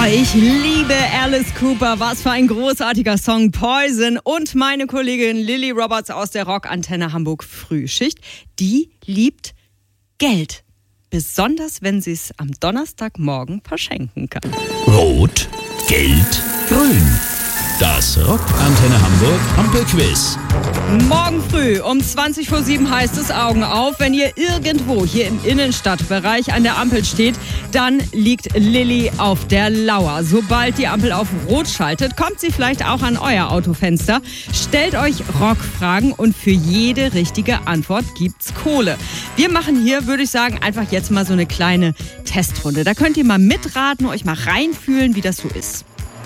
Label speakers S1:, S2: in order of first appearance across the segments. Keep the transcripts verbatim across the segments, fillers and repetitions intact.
S1: ich liebe Alice Cooper. Was für ein großartiger Song. Poison. Und meine Kollegin Lily Roberts aus der Rockantenne Hamburg Frühschicht, die liebt Geld. Besonders, wenn sie es am Donnerstagmorgen verschenken kann.
S2: Rot, Gelb, Grün. Das Rockantenne Hamburg Ampelquiz.
S1: Morgen früh um zwanzig vor sieben heißt es Augen auf. Wenn ihr irgendwo hier im Innenstadtbereich an der Ampel steht, dann liegt Lilly auf der Lauer. Sobald die Ampel auf Rot schaltet, kommt sie vielleicht auch an euer Autofenster. Stellt euch Rockfragen und für jede richtige Antwort gibt's Kohle. Wir machen hier, würde ich sagen, einfach jetzt mal so eine kleine Testrunde. Da könnt ihr mal mitraten, euch mal reinfühlen, wie das so ist.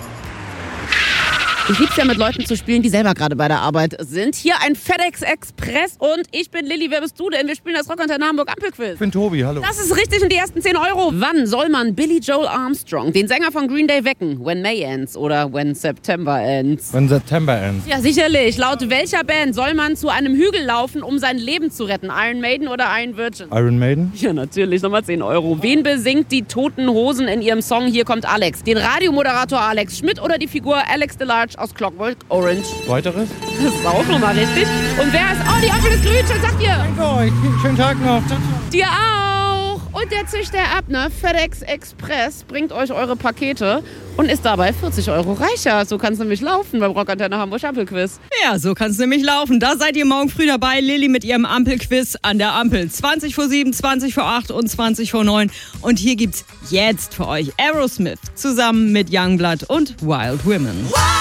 S3: Ich lieb's ja, mit Leuten zu spielen, die selber gerade bei der Arbeit sind. Hier ein FedEx Express und ich bin Lilly. Wer bist du denn? Wir spielen das Rockantenne Hamburg Ampelquiz.
S4: Ich bin Tobi, hallo.
S3: Das ist richtig und die ersten zehn Euro. Wann soll man Billy Joel Armstrong, den Sänger von Green Day, wecken? When May ends oder When September ends?
S4: When September ends.
S3: Ja, sicherlich. Laut welcher Band soll man zu einem Hügel laufen, um sein Leben zu retten? Iron Maiden oder Iron Virgin?
S4: Iron Maiden?
S3: Ja, natürlich. Nochmal zehn Euro. Wen besingt die Toten Hosen in ihrem Song Hier kommt Alex? Den Radiomoderator Alex Schmidt oder die Figur Alex DeLarge aus Clockwork Orange?
S4: Weiteres?
S3: Das ist auch nochmal richtig. Und wer ist... Oh, die Ampel ist grün. Schön sagt ihr.
S4: Danke euch. Schönen Tag noch.
S3: Dir auch. Und der zischt der ab, ne? FedEx Express bringt euch eure Pakete und ist dabei vierzig Euro reicher. So kann es nämlich laufen beim Rockantenne Hamburg Ampelquiz.
S1: Ja, so kann es nämlich laufen. Da seid ihr morgen früh dabei. Lilly mit ihrem Ampelquiz an der Ampel. zwanzig vor sieben, zwanzig vor acht und zwanzig vor neun. Und hier gibt's jetzt für euch Aerosmith zusammen mit Youngblood und Wild Women.